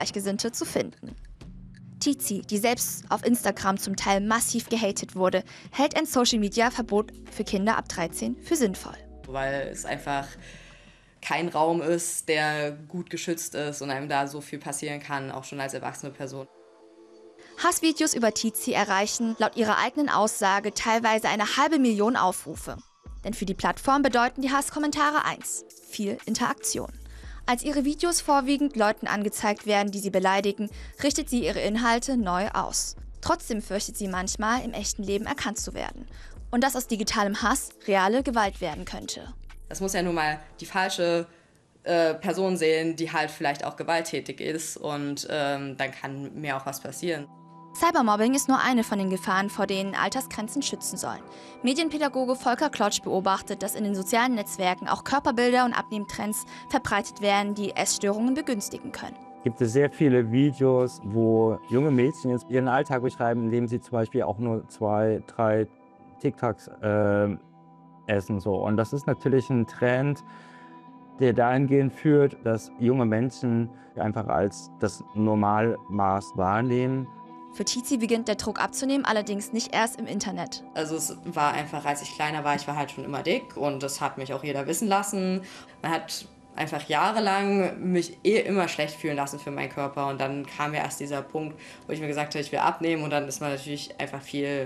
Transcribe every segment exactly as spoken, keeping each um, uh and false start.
Gleichgesinnte zu finden. Tizi, die selbst auf Instagram zum Teil massiv gehatet wurde, hält ein Social-Media-Verbot für Kinder ab dreizehn für sinnvoll. Weil es einfach kein Raum ist, der gut geschützt ist und einem da so viel passieren kann, auch schon als erwachsene Person. Hassvideos über Tizi erreichen laut ihrer eigenen Aussage teilweise eine halbe Million Aufrufe. Denn für die Plattform bedeuten die Hasskommentare eins: viel Interaktion. Als ihre Videos vorwiegend Leuten angezeigt werden, die sie beleidigen, richtet sie ihre Inhalte neu aus. Trotzdem fürchtet sie manchmal, im echten Leben erkannt zu werden. Und dass aus digitalem Hass reale Gewalt werden könnte. Das muss ja nun mal die falsche äh, Person sehen, die halt vielleicht auch gewalttätig ist, und ähm, dann kann mir auch was passieren. Cybermobbing ist nur eine von den Gefahren, vor denen Altersgrenzen schützen sollen. Medienpädagoge Volker Klotsch beobachtet, dass in den sozialen Netzwerken auch Körperbilder und Abnehmtrends verbreitet werden, die Essstörungen begünstigen können. Gibt es sehr viele Videos, wo junge Mädchen jetzt ihren Alltag beschreiben, indem sie zum Beispiel auch nur zwei, drei TikToks äh, essen. So. Und das ist natürlich ein Trend, der dahingehend führt, dass junge Menschen einfach als das Normalmaß wahrnehmen. Für Tizi beginnt der Druck abzunehmen, allerdings nicht erst im Internet. Also es war einfach, als ich kleiner war, ich war halt schon immer dick, und das hat mich auch jeder wissen lassen. Man hat einfach jahrelang mich eh immer schlecht fühlen lassen für meinen Körper, und dann kam ja erst dieser Punkt, wo ich mir gesagt habe, ich will abnehmen, und dann ist man natürlich einfach viel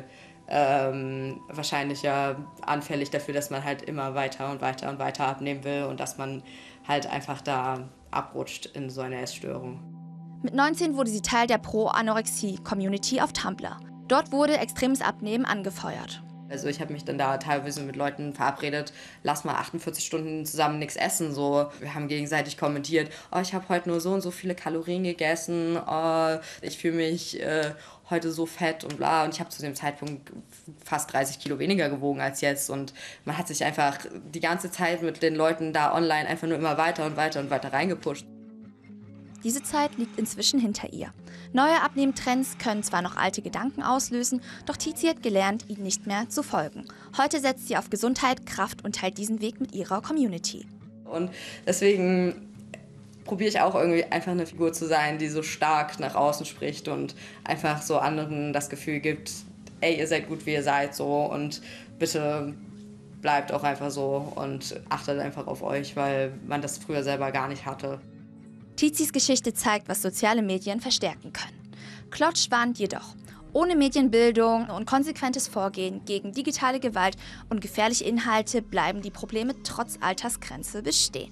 ähm, wahrscheinlicher anfällig dafür, dass man halt immer weiter und weiter und weiter abnehmen will und dass man halt einfach da abrutscht in so eine Essstörung. Mit neunzehn wurde sie Teil der Pro-Anorexie-Community auf Tumblr. Dort wurde extremes Abnehmen angefeuert. Also ich habe mich dann da teilweise mit Leuten verabredet, lass mal achtundvierzig Stunden zusammen nichts essen. So. Wir haben gegenseitig kommentiert, oh, ich habe heute nur so und so viele Kalorien gegessen, oh, ich fühle mich äh, heute so fett und bla. Und ich habe zu dem Zeitpunkt fast dreißig Kilo weniger gewogen als jetzt. Und man hat sich einfach die ganze Zeit mit den Leuten da online einfach nur immer weiter und weiter und weiter reingepusht. Diese Zeit liegt inzwischen hinter ihr. Neue Abnehmtrends können zwar noch alte Gedanken auslösen, doch Tizi hat gelernt, ihnen nicht mehr zu folgen. Heute setzt sie auf Gesundheit, Kraft und teilt diesen Weg mit ihrer Community. Und deswegen probiere ich auch irgendwie einfach eine Figur zu sein, die so stark nach außen spricht und einfach so anderen das Gefühl gibt, ey, ihr seid gut, wie ihr seid, so, und bitte bleibt auch einfach so und achtet einfach auf euch, weil man das früher selber gar nicht hatte. Tizis Geschichte zeigt, was soziale Medien verstärken können. Klotsch warnt jedoch, ohne Medienbildung und konsequentes Vorgehen gegen digitale Gewalt und gefährliche Inhalte bleiben die Probleme trotz Altersgrenze bestehen.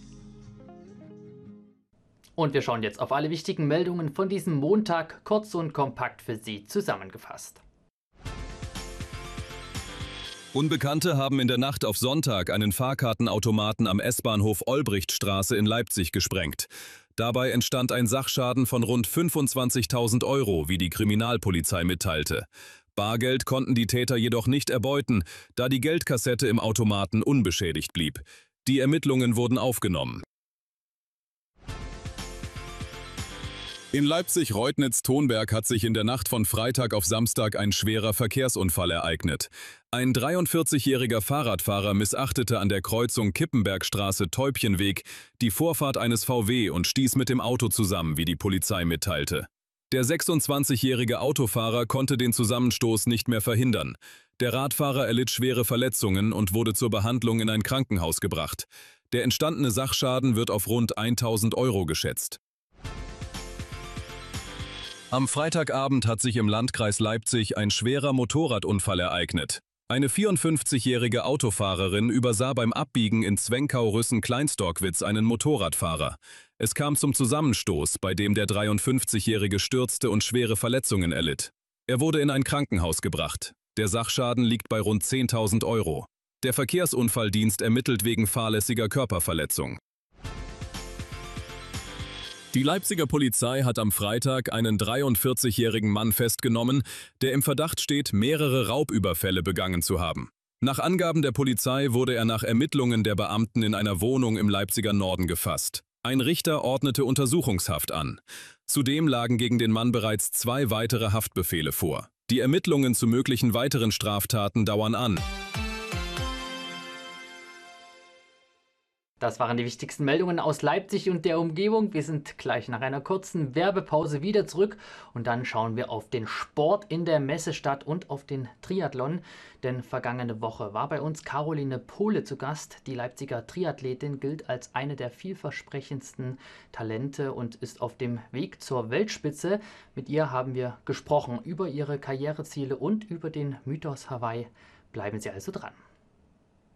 Und wir schauen jetzt auf alle wichtigen Meldungen von diesem Montag, kurz und kompakt für Sie zusammengefasst. Unbekannte haben in der Nacht auf Sonntag einen Fahrkartenautomaten am S-Bahnhof Olbrichtstraße in Leipzig gesprengt. Dabei entstand ein Sachschaden von rund fünfundzwanzigtausend Euro, wie die Kriminalpolizei mitteilte. Bargeld konnten die Täter jedoch nicht erbeuten, da die Geldkassette im Automaten unbeschädigt blieb. Die Ermittlungen wurden aufgenommen. In Leipzig-Reutnitz-Tonberg hat sich in der Nacht von Freitag auf Samstag ein schwerer Verkehrsunfall ereignet. Ein dreiundvierzigjähriger Fahrradfahrer missachtete an der Kreuzung Kippenbergstraße-Täubchenweg die Vorfahrt eines V W und stieß mit dem Auto zusammen, wie die Polizei mitteilte. Der sechsundzwanzigjährige Autofahrer konnte den Zusammenstoß nicht mehr verhindern. Der Radfahrer erlitt schwere Verletzungen und wurde zur Behandlung in ein Krankenhaus gebracht. Der entstandene Sachschaden wird auf rund eintausend Euro geschätzt. Am Freitagabend hat sich im Landkreis Leipzig ein schwerer Motorradunfall ereignet. Eine vierundfünfzigjährige Autofahrerin übersah beim Abbiegen in Zwenkau-Rüssen-Kleinstorkwitz einen Motorradfahrer. Es kam zum Zusammenstoß, bei dem der dreiundfünfzigjährige stürzte und schwere Verletzungen erlitt. Er wurde in ein Krankenhaus gebracht. Der Sachschaden liegt bei rund zehntausend Euro. Der Verkehrsunfalldienst ermittelt wegen fahrlässiger Körperverletzung. Die Leipziger Polizei hat am Freitag einen dreiundvierzigjährigen Mann festgenommen, der im Verdacht steht, mehrere Raubüberfälle begangen zu haben. Nach Angaben der Polizei wurde er nach Ermittlungen der Beamten in einer Wohnung im Leipziger Norden gefasst. Ein Richter ordnete Untersuchungshaft an. Zudem lagen gegen den Mann bereits zwei weitere Haftbefehle vor. Die Ermittlungen zu möglichen weiteren Straftaten dauern an. Das waren die wichtigsten Meldungen aus Leipzig und der Umgebung. Wir sind gleich nach einer kurzen Werbepause wieder zurück und dann schauen wir auf den Sport in der Messestadt und auf den Triathlon. Denn vergangene Woche war bei uns Caroline Pohle zu Gast. Die Leipziger Triathletin gilt als eine der vielversprechendsten Talente und ist auf dem Weg zur Weltspitze. Mit ihr haben wir gesprochen über ihre Karriereziele und über den Mythos Hawaii. Bleiben Sie also dran.